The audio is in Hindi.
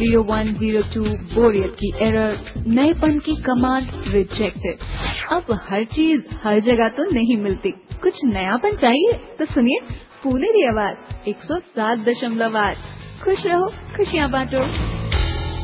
0102 बोरियत की एरर, नएपन की कमाल रिजेक्टेड। अब हर चीज हर जगह तो नहीं मिलती, कुछ नयापन चाहिए तो सुनिए पुनेरी आवाज 107.8। खुश रहो, खुशियाँ बांटो।